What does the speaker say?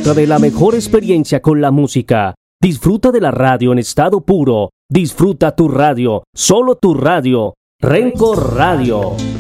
Disfruta de la mejor experiencia con la música. Disfruta de la radio en estado puro. Disfruta tu radio, solo tu radio. Rencor Radio.